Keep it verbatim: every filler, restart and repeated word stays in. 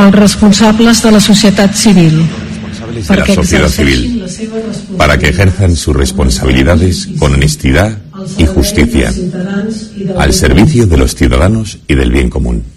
als responsables de la societat civil, de la sociedad civil, para que ejerzan sus responsabilidades con honestidad y justicia, al servicio de los ciudadanos y del bien común.